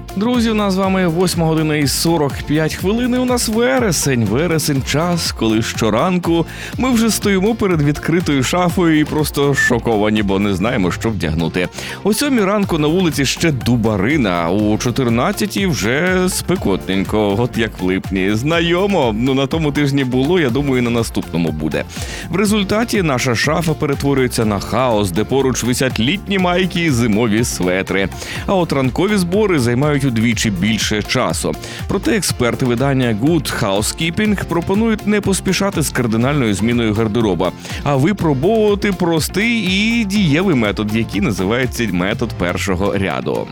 Друзі, у нас з вами 8 година і 45 хвилин, і у нас вересень. Вересень – час, коли щоранку ми вже стоїмо перед відкритою шафою і просто шоковані, бо не знаємо, що вдягнути. О 7 ранку на вулиці ще дубарина, а у 14 вже спекотненько, от як в липні. Знайомо, на тому тижні було, я думаю, і на наступному буде. В результаті наша шафа перетворюється на хаос, де поруч висять літні майки і зимові светри. А от ранкові збори займають удвічі більше часу. Проте експерти видання Good Housekeeping пропонують не поспішати з кардинальною зміною гардероба, а випробовувати простий і дієвий метод, який називається метод першого ряду.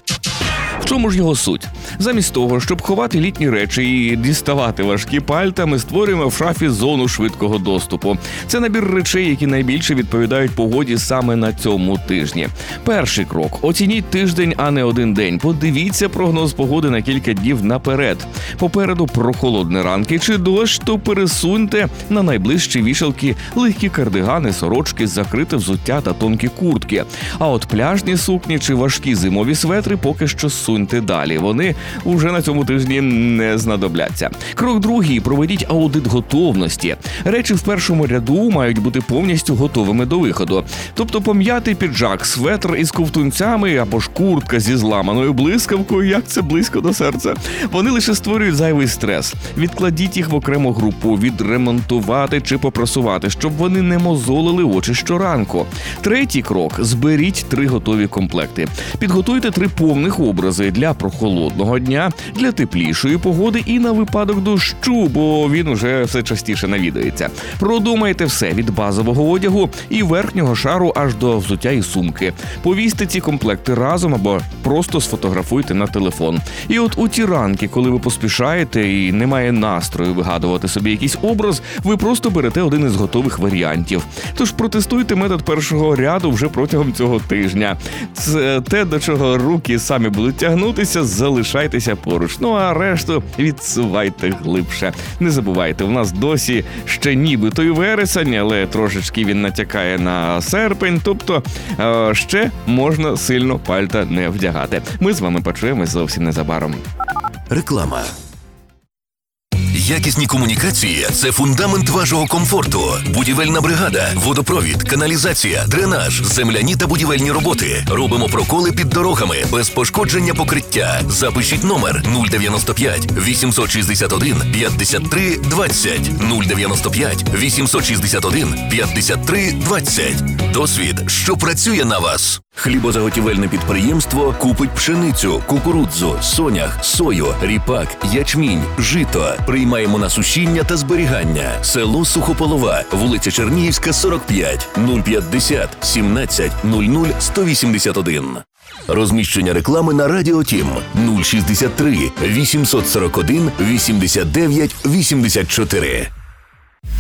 В чому ж його суть? Замість того, щоб ховати літні речі і діставати важкі пальта, ми створюємо в шафі зону швидкого доступу. Це набір речей, які найбільше відповідають погоді саме на цьому тижні. Перший крок – оцініть тиждень, а не один день. Подивіться прогноз погоди на кілька днів наперед. Попереду прохолодні ранки чи дощ, то пересуньте на найближчі вішалки легкі кардигани, сорочки, закрите взуття та тонкі куртки. А от пляжні сукні чи важкі зимові светри поки що суньте далі. Вони уже на цьому тижні не знадобляться. Крок другий – проведіть аудит готовності. Речі в першому ряду мають бути повністю готовими до виходу. Тобто пом'ятий піджак, светр із ковтунцями або ж куртка зі зламаною блискавкою, як це близько до серця. Вони лише створюють зайвий стрес. Відкладіть їх в окрему групу, відремонтувати чи попрасувати, щоб вони не мозолили очі щоранку. Третій крок – зберіть 3 готові комплекти. Підготуйте 3 повних образи для прохолодного дня, для теплішої погоди і на випадок дощу, бо він уже все частіше навідається. Продумайте все від базового одягу і верхнього шару аж до взуття і сумки. Повісьте ці комплекти разом або просто сфотографуйте на телефон. І от у ті ранки, коли ви поспішаєте і немає настрою вигадувати собі якийсь образ, ви просто берете один із готових варіантів. Тож протестуйте метод першого ряду вже протягом цього тижня. Це те, до чого руки самі будуть тягнутися, залишайтеся поруч. Ну а решту відсувайте глибше. Не забувайте, у нас досі ще нібито і вересень, але трошечки він натякає на серпень, тобто ще можна сильно пальта не вдягати. Ми з вами почуємось зовсім незабаром. Реклама. Якісні комунікації – це фундамент вашого комфорту. Будівельна бригада, водопровід, каналізація, дренаж, земляні та будівельні роботи. Робимо проколи під дорогами, без пошкодження покриття. Запишіть номер 095 861 53 20. 095 861 53 20. Досвід, що працює на вас. Хлібозаготівельне підприємство купить пшеницю, кукурудзу, сонях, сою, ріпак, ячмінь, жито. Приймаємо на сушіння та зберігання. Село Сухополова, вулиця Чернігівська, 45, 050 17 00 181. Розміщення реклами на Радіо Тім 063 841 89 84.